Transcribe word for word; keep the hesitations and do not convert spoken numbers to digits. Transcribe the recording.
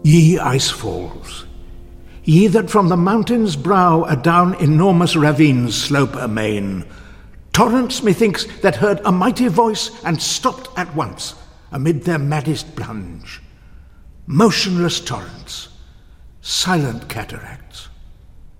Ye ice falls, ye that from the mountain's brow adown enormous ravines slope amain, torrents, methinks, that heard a mighty voice and stopped at once amid their maddest plunge, motionless torrents, silent cataracts,